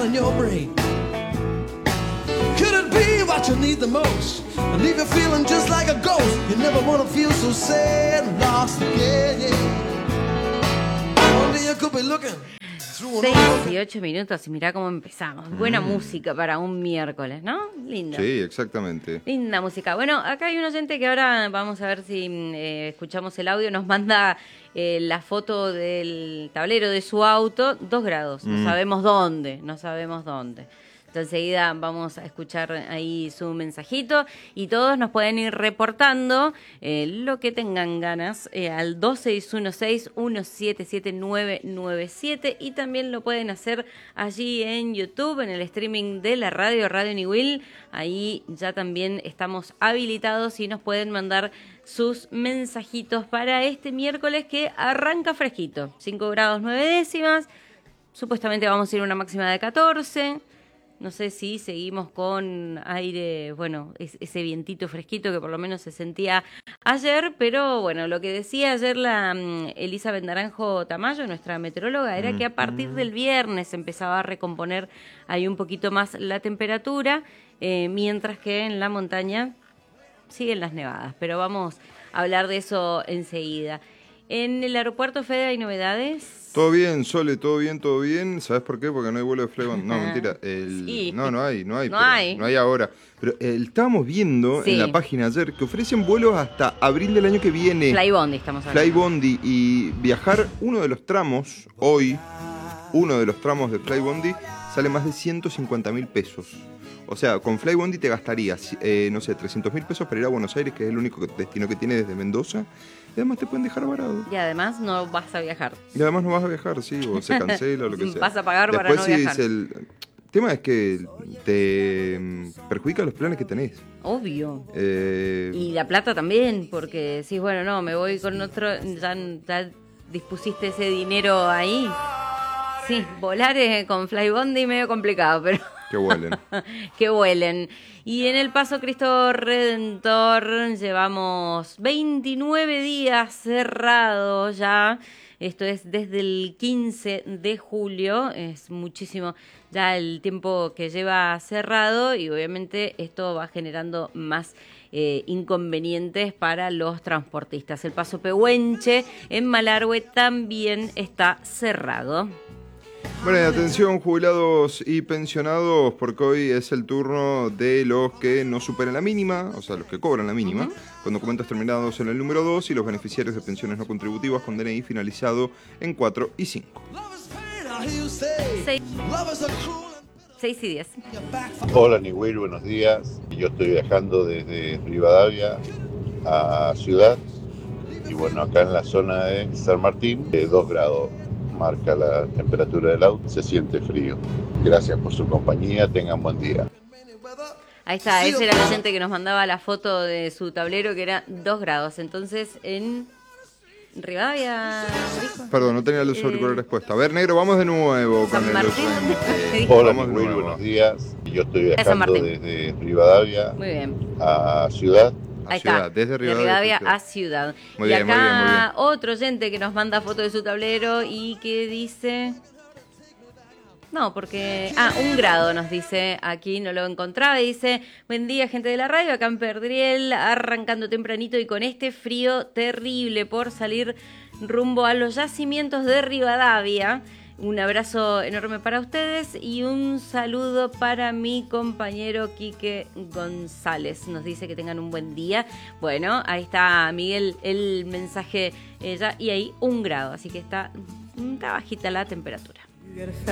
in your brain. Could it be what you need the most? And leave you feeling just like a ghost. You never wanna feel so sad and lost again, yeah. One day you could be looking. 6 y 8 minutos y mirá cómo empezamos. Buena música para un miércoles, ¿no? Linda. Sí, exactamente. Linda música. Bueno, acá hay un oyente que ahora vamos a ver si escuchamos el audio. Nos manda la foto del tablero de su auto, 2 grados. No sabemos dónde. Entonces, enseguida vamos a escuchar ahí su mensajito y todos nos pueden ir reportando lo que tengan ganas al 2616-177997 y también lo pueden hacer allí en YouTube, en el streaming de la radio Niwil. Ahí ya también estamos habilitados y nos pueden mandar sus mensajitos para este miércoles que arranca fresquito. 5 grados 9 décimas, supuestamente vamos a ir a una máxima de 14. No sé si seguimos con aire, bueno, ese vientito fresquito que por lo menos se sentía ayer, pero bueno, lo que decía ayer la Elizabeth Naranjo Tamayo, nuestra meteoróloga, era que a partir del viernes empezaba a recomponer ahí un poquito más la temperatura, mientras que en la montaña siguen las nevadas, pero vamos a hablar de eso enseguida. ¿En el aeropuerto, Fede, hay novedades? Todo bien, Sole, todo bien. ¿Sabes por qué? Porque no hay vuelo de Flybondi. No, mentira. Sí. No hay ahora. Pero estábamos viendo en la página ayer que ofrecen vuelos hasta abril del año que viene. Flybondi estamos hablando. Flybondi, y viajar uno de los tramos de Flybondi sale más de 150.000 pesos. O sea, con Flybondi te gastarías, 300.000 pesos para ir a Buenos Aires, que es el único destino que tiene desde Mendoza. Y además te pueden dejar varado. Y además no vas a viajar. Sí, o se cancela o lo que sea. Vas a pagar después, para no viajar. El tema es que te perjudica los planes que tenés. Obvio. Y la plata también, porque decís, bueno, no, me voy con otro, ya dispusiste ese dinero ahí. Sí, volar con Flybondi medio complicado, pero... Que vuelen. Y en el Paso Cristo Redentor llevamos 29 días cerrados ya. Esto es desde el 15 de julio. Es muchísimo ya el tiempo que lleva cerrado y obviamente esto va generando más inconvenientes para los transportistas. El Paso Pehuenche en Malargüe también está cerrado. Bueno, y atención jubilados y pensionados, porque hoy es el turno de los que no superan la mínima, o sea, los que cobran la mínima, con documentos terminados en el número 2 y los beneficiarios de pensiones no contributivas con DNI finalizado en 4 y 5. 6 y 10. Hola Niwil, buenos días. Yo estoy viajando desde Rivadavia a Ciudad y bueno, acá en la zona de San Martín, 2 grados. Marca la temperatura del auto, se siente frío. Gracias por su compañía, tengan buen día. Ahí está, ese era el oyente que nos mandaba la foto de su tablero que era 2 grados. Entonces, en Rivadavia... Perdón, no tenía los auriculares puestos. A ver, negro, vamos de nuevo San con Martín. Hola, muy buenos días. Yo estoy viajando desde Rivadavia a Ciudad. Ahí está, desde Rivadavia a Ciudad. Muy y bien, acá muy bien. Otro oyente que nos manda foto de su tablero y que dice... No, porque... 1 grado nos dice, aquí no lo encontraba, dice, buen día gente de la radio, acá en Perdriel, arrancando tempranito y con este frío terrible por salir rumbo a los yacimientos de Rivadavia. Un abrazo enorme para ustedes y un saludo para mi compañero Quique González. Nos dice que tengan un buen día. Bueno, ahí está Miguel el mensaje ya y ahí 1 grado, así que está bajita la temperatura.